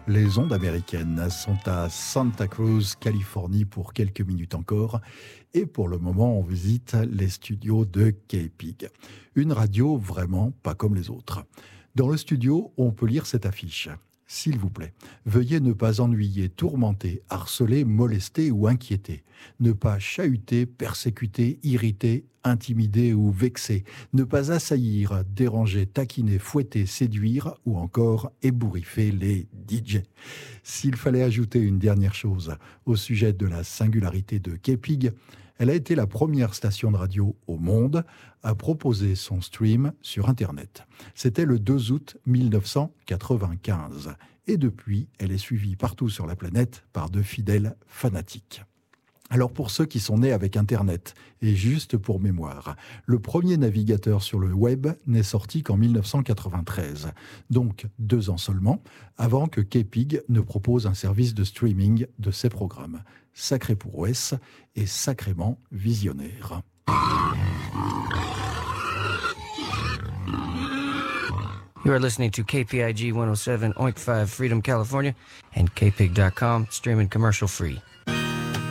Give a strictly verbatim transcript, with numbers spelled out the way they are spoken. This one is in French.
Les ondes américaines sont à Santa Cruz, Californie pour quelques minutes encore. Et pour le moment, on visite les studios de K-Pig. Une radio vraiment pas comme les autres. Dans le studio, on peut lire cette affiche. S'il vous plaît, veuillez ne pas ennuyer, tourmenter, harceler, molester ou inquiéter. Ne pas chahuter, persécuter, irriter, intimider ou vexer. Ne pas assaillir, déranger, taquiner, fouetter, séduire ou encore ébouriffer les D J. S'il fallait ajouter une dernière chose au sujet de la singularité de K-Pig, elle a été la première station de radio au monde à proposer son stream sur Internet. C'était le deux août mille neuf cent quatre-vingt-quinze. Et depuis, elle est suivie partout sur la planète par de fidèles fanatiques. Alors pour ceux qui sont nés avec Internet, et juste pour mémoire, le premier navigateur sur le web n'est sorti qu'en mille neuf cent quatre-vingt-treize, donc deux ans seulement, avant que K-Pig ne propose un service de streaming de ses programmes. Sacré prouesse et sacrément visionnaire. You are listening to K P I G one oh seven point five Freedom, California, and K P I G dot com, streaming commercial free.